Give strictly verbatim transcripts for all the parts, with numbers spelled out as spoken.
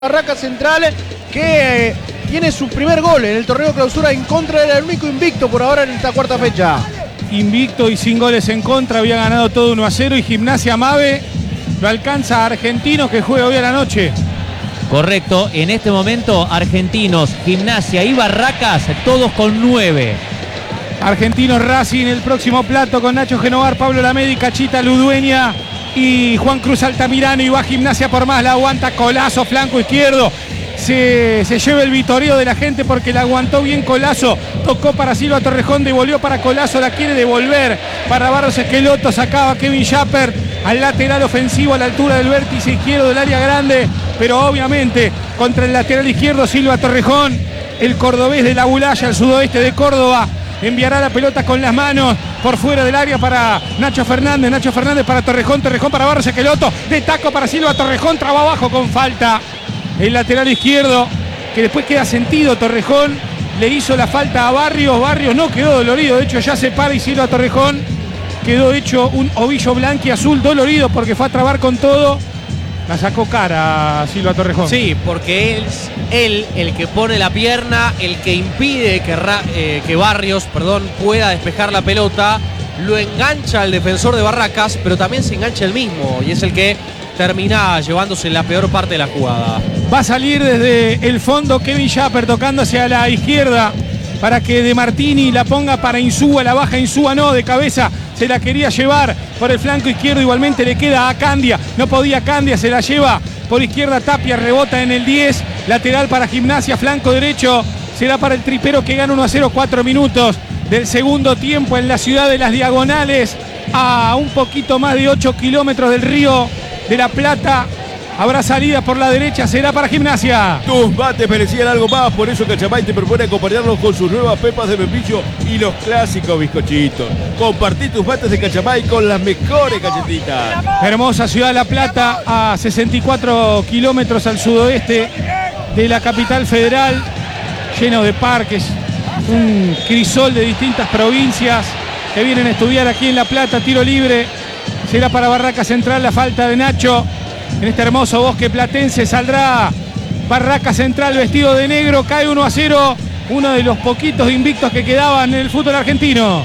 Barraca Central que eh, tiene su primer gol en el torneo clausura en contra, era el único invicto por ahora en esta cuarta fecha. Invicto y sin goles en contra, había ganado todo uno a cero y Gimnasia Mave lo alcanza a Argentinos, que juega hoy a la noche. Correcto, en este momento Argentinos, Gimnasia y Barracas, todos con nueve. Argentinos Racing, el próximo plato con Nacho Genovar, Pablo Lamedi, Cachita Ludueña y Juan Cruz Altamirano, y va Gimnasia por más, la aguanta Colazo, flanco izquierdo. Se, se lleva el vitoreo de la gente porque la aguantó bien Colazo, tocó para Silva Torrejón, devolvió para Colazo, la quiere devolver para Barros Esqueloto, sacaba Kevin Schapper al lateral ofensivo a la altura del vértice izquierdo del área grande, pero obviamente contra el lateral izquierdo Silva Torrejón, el cordobés de la Bulaya, al sudoeste de Córdoba, enviará la pelota con las manos por fuera del área para Nacho Fernández, Nacho Fernández para Torrejón, Torrejón para Barros Esqueloto, de taco para Silva Torrejón, traba abajo con falta. El lateral izquierdo, que después queda sentido, Torrejón le hizo la falta a Barrios, Barrios no quedó dolorido, de hecho ya se para y Silva Torrejón quedó hecho un ovillo blanquiazul dolorido porque fue a trabar con todo. La sacó cara Silva Torrejón. Sí, porque es él el que pone la pierna, el que impide que, eh, que Barrios perdón, pueda despejar la pelota, lo engancha al defensor de Barracas, pero también se engancha él mismo y es el que termina llevándose la peor parte de la jugada. Va a salir desde el fondo Kevin Schapper tocando hacia la izquierda para que De Martini la ponga para Insúa, la baja Insúa, no, de cabeza se la quería llevar por el flanco izquierdo, igualmente le queda a Candia, no podía Candia, se la lleva por izquierda Tapia, rebota en el diez, lateral para Gimnasia, flanco derecho, será para el tripero que gana uno a cero, cuatro minutos del segundo tiempo en la ciudad de las Diagonales, a un poquito más de ocho kilómetros del Río de la Plata. Habrá salida por la derecha, será para Gimnasia. Tus mates merecían algo más, por eso Cachamay te propone acompañarlos con sus nuevas pepas de membrillo y los clásicos bizcochitos. Compartí tus mates de Cachamay con las mejores galletitas. Hermosa ciudad de La Plata, a sesenta y cuatro kilómetros al sudoeste de la capital federal, lleno de parques, un crisol de distintas provincias que vienen a estudiar aquí en La Plata. Tiro libre, será para Barraca Central, la falta de Nacho. En este hermoso bosque platense saldrá Barraca Central vestido de negro, cae uno a cero, uno de los poquitos invictos que quedaban en el fútbol argentino.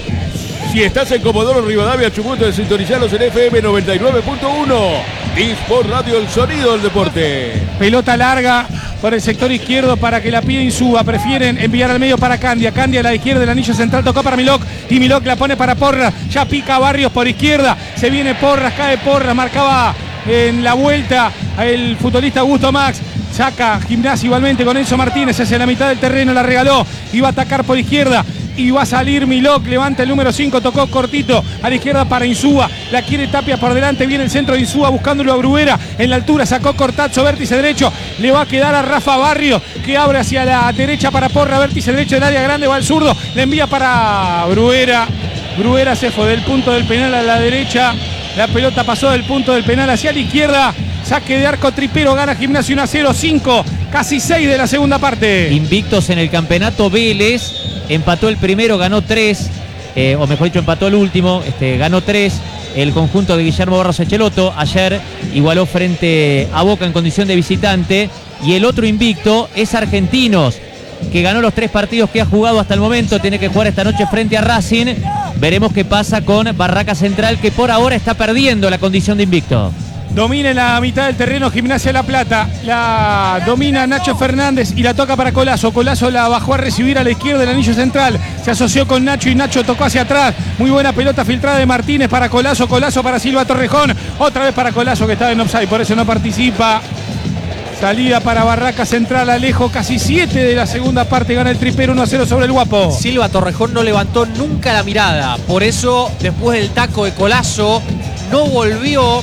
Si estás en Comodoro Rivadavia, Chubut, de sintonizarlos en F M noventa y nueve punto uno. Disport Radio, el sonido del deporte. Pelota larga por el sector izquierdo para que la pida Insúa. Prefieren enviar al medio para Candia. Candia a la izquierda del anillo central, tocó para Milok y Milok la pone para Porras. Ya pica Barrios por izquierda. Se viene Porras, cae Porras, marcaba en la vuelta el futbolista Augusto Max. Saca Gimnasia igualmente con Enzo Martínez hacia la mitad del terreno, la regaló. Iba a atacar por izquierda y va a salir Milok, levanta el número cinco, tocó cortito a la izquierda para Insúa, la quiere Tapia por delante, viene el centro de Insúa buscándolo a Bruguera, en la altura sacó Cortazzo, vértice derecho, le va a quedar a Rafa Barrios, que abre hacia la derecha para Porra, vértice derecho del área grande, va al zurdo, le envía para Bruguera, Bruguera se fue del punto del penal a la derecha, la pelota pasó del punto del penal hacia la izquierda, saque de arco tripero, gana Gimnasia uno a cero, cinco, casi seis de la segunda parte. Invictos en el campeonato Vélez, empató el primero, ganó tres, eh, o mejor dicho, empató el último, este, ganó tres. El conjunto de Guillermo Barros Esqueloto ayer igualó frente a Boca en condición de visitante. Y el otro invicto es Argentinos, que ganó los tres partidos que ha jugado hasta el momento. Tiene que jugar esta noche frente a Racing. Veremos qué pasa con Barraca Central, que por ahora está perdiendo la condición de invicto. Domina en la mitad del terreno Gimnasia La Plata, la domina Nacho Fernández y la toca para Colazo. Colazo la bajó a recibir a la izquierda del anillo central, se asoció con Nacho y Nacho tocó hacia atrás. Muy buena pelota filtrada de Martínez para Colazo, Colazo para Silva Torrejón, otra vez para Colazo que estaba en offside, por eso no participa. Salida para Barraca Central, Alejo, casi siete de la segunda parte, gana el tripero uno a cero sobre el Guapo. Silva Torrejón no levantó nunca la mirada, por eso después del taco de Colazo no volvió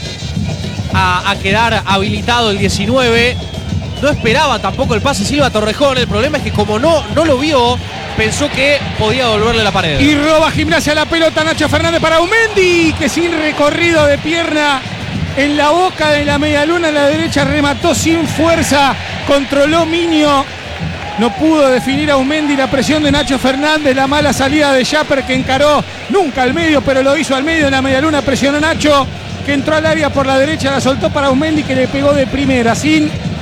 A, a quedar habilitado el diecinueve, no esperaba tampoco el pase Silva Torrejón, el problema es que como no, no lo vio, pensó que podía devolverle la pared. Y roba Gimnasia la pelota Nacho Fernández para Aumendi, que sin recorrido de pierna, en la boca de la medialuna a la derecha, remató sin fuerza, controló Miño, no pudo definir a Aumendi, la presión de Nacho Fernández, la mala salida de Schapper que encaró nunca al medio, pero lo hizo al medio en la medialuna, presionó Nacho, que entró al área por la derecha, la soltó para Aumendi, que le pegó de primera, sin